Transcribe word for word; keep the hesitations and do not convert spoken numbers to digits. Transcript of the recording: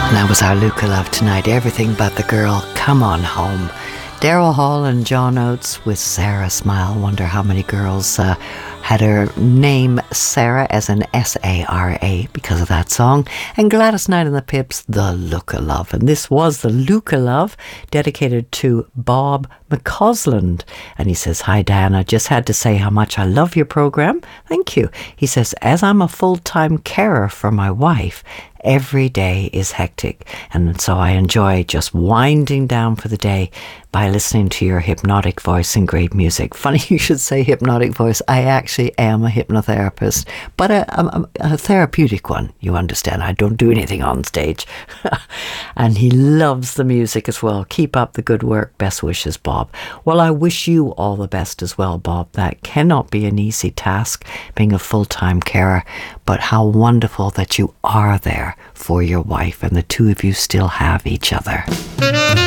And that was our Luca Love tonight. Everything But the Girl, Come On Home. Daryl Hall and John Oates with Sarah Smile. Wonder how many girls uh, had her name Sarah as an S A R A because of that song. And Gladys Knight and the Pips, The Luca Love. And this was the Luca Love, dedicated to Bob McCausland. And he says, "Hi Diana, just had to say how much I love your program." Thank you. He says, "As I'm a full-time carer for my wife, every day is hectic, and so I enjoy just winding down for the day by listening to your hypnotic voice and great music." Funny you should say hypnotic voice. I actually am a hypnotherapist, but a, a, a therapeutic one, you understand. I don't do anything on stage. And he loves the music as well. Keep up the good work. Best wishes, Bob. Well, I wish you all the best as well, Bob. That cannot be an easy task, being a full-time carer, but how wonderful that you are there for your wife and the two of you still have each other.